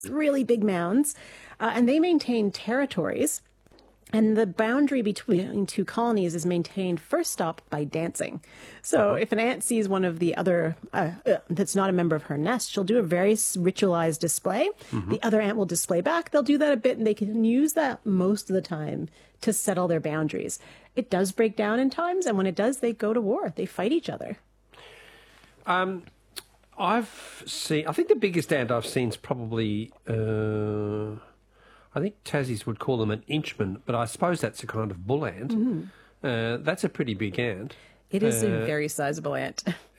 really big mounds, and they maintain territories. And the boundary between two colonies is maintained first up by dancing. So if an ant sees one of the other that's not a member of her nest, she'll do a very ritualized display. The other ant will display back. They'll do that a bit, and they can use that most of the time to settle their boundaries. It does break down in times, and when it does, they go to war. They fight each other. I've seen, I think the biggest ant I've seen is probably, I think Tassies would call them an inchman, but I suppose that's a kind of bull ant. That's a pretty big ant. It is a very sizable ant.